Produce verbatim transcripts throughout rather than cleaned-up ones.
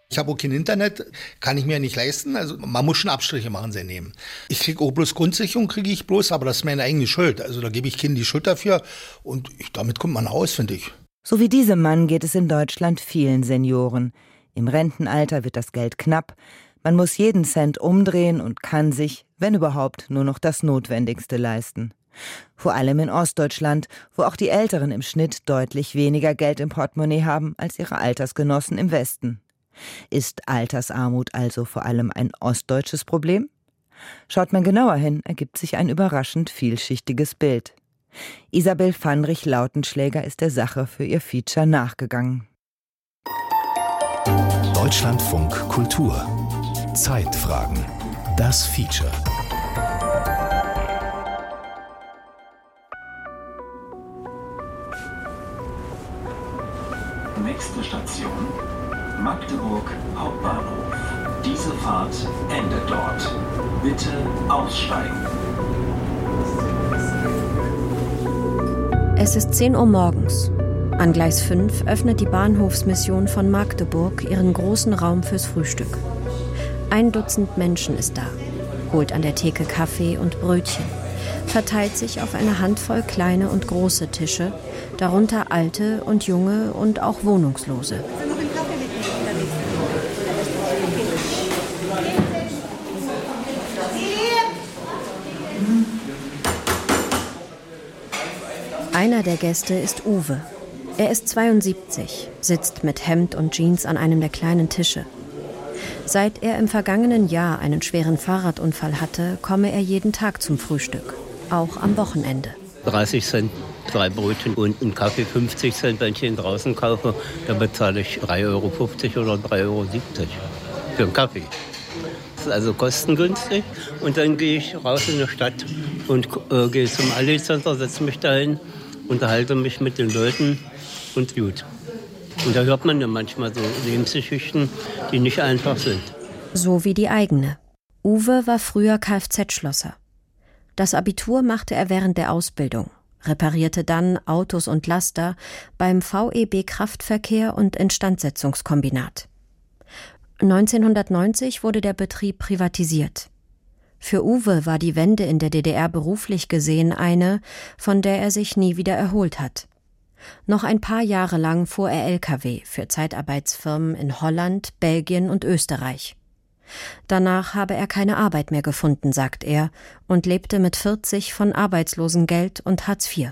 Ich habe auch kein Internet, kann ich mir nicht leisten. Also man muss schon Abstriche machen, sehr nehmen. Ich kriege auch bloß Grundsicherung, kriege ich bloß, aber das ist meine eigene Schuld. Also da gebe ich Kindern die Schuld dafür und ich, damit kommt man aus, finde ich. So wie diesem Mann geht es in Deutschland vielen Senioren. Im Rentenalter wird das Geld knapp. Man muss jeden Cent umdrehen und kann sich, wenn überhaupt, nur noch das Notwendigste leisten. Vor allem in Ostdeutschland, wo auch die Älteren im Schnitt deutlich weniger Geld im Portemonnaie haben als ihre Altersgenossen im Westen. Ist Altersarmut also vor allem ein ostdeutsches Problem? Schaut man genauer hin, ergibt sich ein überraschend vielschichtiges Bild. Isabel Pfannrich-Lautenschläger ist der Sache für ihr Feature nachgegangen. Deutschlandfunk Kultur. Zeitfragen. Das Feature. Nächste Station: Magdeburg Hauptbahnhof. Diese Fahrt endet dort. Bitte aussteigen. Es ist zehn Uhr morgens. An Gleis fünf öffnet die Bahnhofsmission von Magdeburg ihren großen Raum fürs Frühstück. Ein Dutzend Menschen ist da, holt an der Theke Kaffee und Brötchen, verteilt sich auf eine Handvoll kleine und große Tische, darunter alte und junge und auch Wohnungslose. Einer der Gäste ist Uwe. Er ist zweiundsiebzig, sitzt mit Hemd und Jeans an einem der kleinen Tische. Seit er im vergangenen Jahr einen schweren Fahrradunfall hatte, komme er jeden Tag zum Frühstück, auch am Wochenende. dreißig Cent, drei Brötchen und einen Kaffee, fünfzig Cent, wenn ich ihn draußen kaufe, dann bezahle ich drei Euro fünfzig oder drei Euro siebzig für einen Kaffee. Das ist also kostengünstig. Und dann gehe ich raus in die Stadt und äh, gehe zum Aldi Center, setze mich dahin, unterhalte mich mit den Leuten und gut. Und da hört man ja manchmal so Lebensgeschichten, die nicht einfach sind. So wie die eigene. Uwe war früher Kfz-Schlosser. Das Abitur machte er während der Ausbildung, reparierte dann Autos und Laster beim V E B Kraftverkehr und Instandsetzungskombinat. neunzehnhundertneunzig wurde der Betrieb privatisiert. Für Uwe war die Wende in der D D R beruflich gesehen eine, von der er sich nie wieder erholt hat. Noch ein paar Jahre lang fuhr er L K W für Zeitarbeitsfirmen in Holland, Belgien und Österreich. Danach habe er keine Arbeit mehr gefunden, sagt er, und lebte mit vierzig von Arbeitslosengeld und Hartz vier.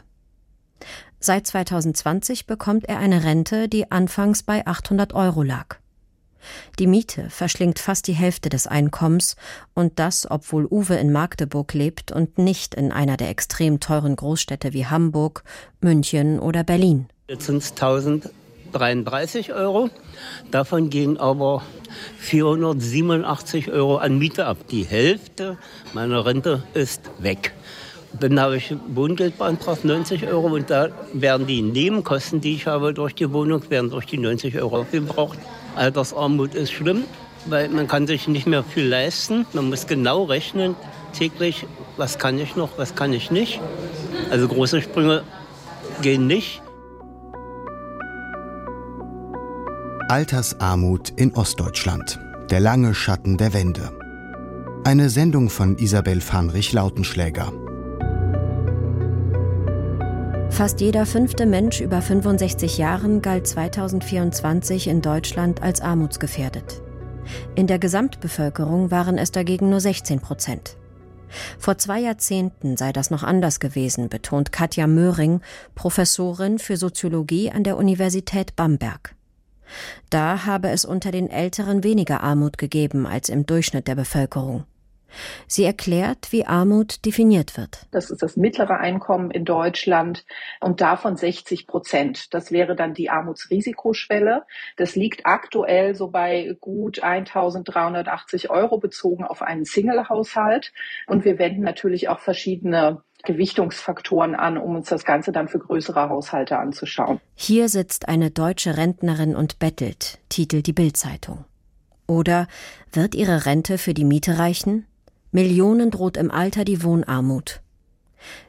Seit zweitausendzwanzig bekommt er eine Rente, die anfangs bei achthundert Euro lag. Die Miete verschlingt fast die Hälfte des Einkommens und das, obwohl Uwe in Magdeburg lebt und nicht in einer der extrem teuren Großstädte wie Hamburg, München oder Berlin. Jetzt sind es tausenddreiunddreißig Euro. Davon gehen aber vierhundertsiebenundachtzig Euro an Miete ab. Die Hälfte meiner Rente ist weg. Dann habe ich Wohngeld beantragt, neunzig Euro. Und da werden die Nebenkosten, die ich habe durch die Wohnung, werden durch die neunzig Euro aufgebraucht. Altersarmut ist schlimm, weil man kann sich nicht mehr viel leisten. Man muss genau rechnen, täglich, was kann ich noch, was kann ich nicht. Also große Sprünge gehen nicht. Altersarmut in Ostdeutschland. Der lange Schatten der Wende. Eine Sendung von Isabel Pfannrich-Lautenschläger. Fast jeder fünfte Mensch über fünfundsechzig Jahren galt zweitausendvierundzwanzig in Deutschland als armutsgefährdet. In der Gesamtbevölkerung waren es dagegen nur sechzehn Prozent. Vor zwei Jahrzehnten sei das noch anders gewesen, betont Katja Möhring, Professorin für Soziologie an der Universität Bamberg. Da habe es unter den Älteren weniger Armut gegeben als im Durchschnitt der Bevölkerung. Sie erklärt, wie Armut definiert wird. Das ist das mittlere Einkommen in Deutschland und davon sechzig Prozent. Das wäre dann die Armutsrisikoschwelle. Das liegt aktuell so bei gut eintausenddreihundertachtzig Euro bezogen auf einen Single-Haushalt. Und wir wenden natürlich auch verschiedene Gewichtungsfaktoren an, um uns das Ganze dann für größere Haushalte anzuschauen. Hier sitzt eine deutsche Rentnerin und bettelt, titelt die Bild-Zeitung. Oder wird ihre Rente für die Miete reichen? Millionen droht im Alter die Wohnarmut.